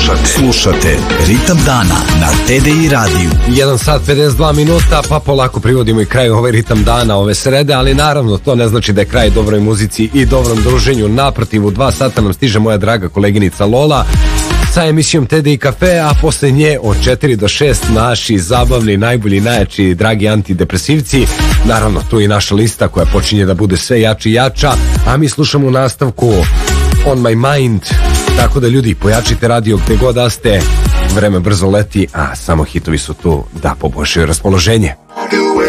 Slušate Ritam dana na TDI radiju. 1 sat 52 minuta, pa polako privodimo i kraju ovaj Ritam dana ove srede, ali naravno to ne znači da je kraj dobroj muzici i dobrom druženju. Naprotiv, u 2 sata nam stiže moja draga koleginica Lola sa emisijom TDI Cafe, a posle nje od 4 do 6 naši zabavni, najbolji, najjači, dragi antidepresivci. Naravno, tu i naša lista koja počinje da bude sve jača i jača, a mi slušamo u nastavku On My Mind. Tako da ljudi, pojačite radio gde god da ste, vreme brzo leti, a samo hitovi su tu da poboljšaju raspoloženje.